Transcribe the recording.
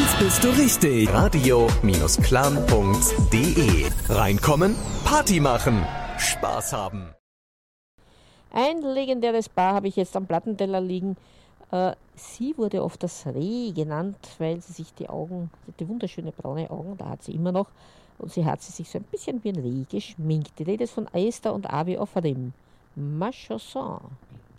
Jetzt bist du richtig. Radio-clan.de. Reinkommen, Party machen, Spaß haben. Ein legendäres Paar habe ich jetzt am Plattenteller liegen. Sie wurde oft das Reh genannt, weil sie sich die wunderschöne braune Augen, da hat sie immer noch, und sie hat sie sich so ein bisschen wie ein Reh geschminkt. Die Rede ist von Esther und Avi of Rim. Ma chanson.